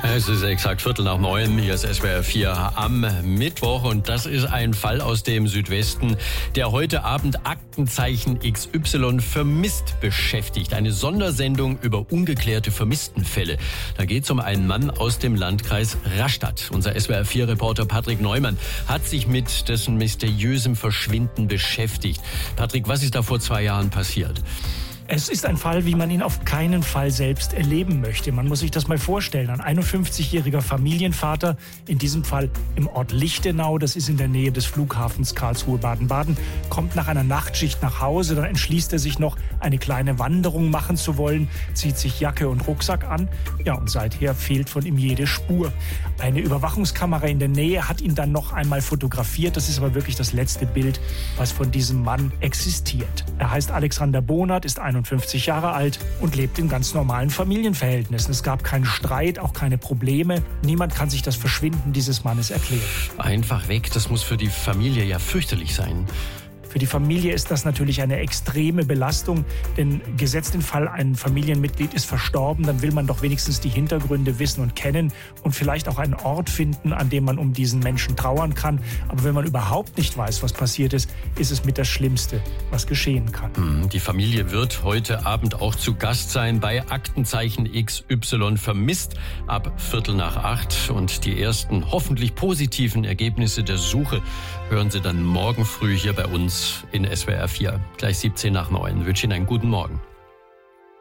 Es ist exakt 8:15. Hier ist SWR 4 am Mittwoch und das ist ein Fall aus dem Südwesten, der heute Abend Aktenzeichen XY vermisst beschäftigt. Eine Sondersendung über ungeklärte Vermisstenfälle. Da geht es um einen Mann aus dem Landkreis Rastatt. Unser SWR 4-Reporter Patrick Neumann hat sich mit dessen mysteriösem Verschwinden beschäftigt. Patrick, was ist da vor 2 Jahren passiert? Es ist ein Fall, wie man ihn auf keinen Fall selbst erleben möchte. Man muss sich das mal vorstellen. Ein 51-jähriger Familienvater, in diesem Fall im Ort Lichtenau, das ist in der Nähe des Flughafens Karlsruhe-Baden-Baden, kommt nach einer Nachtschicht nach Hause. Dann entschließt er sich noch, eine kleine Wanderung machen zu wollen, zieht sich Jacke und Rucksack an. Ja, und seither fehlt von ihm jede Spur. Eine Überwachungskamera in der Nähe hat ihn dann noch einmal fotografiert. Das ist aber wirklich das letzte Bild, was von diesem Mann existiert. Er heißt Alexander Bonert, ist 51 Jahre alt und lebt in ganz normalen Familienverhältnissen. Es gab keinen Streit, auch keine Probleme. Niemand kann sich das Verschwinden dieses Mannes erklären. Einfach weg, das muss für die Familie ja fürchterlich sein. Für die Familie ist das natürlich eine extreme Belastung, denn gesetzt den Fall, ein Familienmitglied ist verstorben, dann will man doch wenigstens die Hintergründe wissen und kennen und vielleicht auch einen Ort finden, an dem man um diesen Menschen trauern kann. Aber wenn man überhaupt nicht weiß, was passiert ist, ist es mit das Schlimmste, was geschehen kann. Die Familie wird heute Abend auch zu Gast sein bei Aktenzeichen XY vermisst ab 7:45 und die ersten hoffentlich positiven Ergebnisse der Suche hören Sie dann morgen früh hier bei uns in SWR 4. Gleich 7:17. Ich wünsche Ihnen einen guten Morgen.